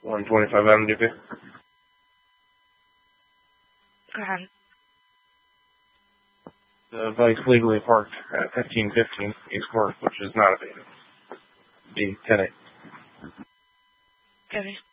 125 Adam DP. Go ahead. The bike's legally parked at 1515 East Court, which is not abated. B10-8. Debbie.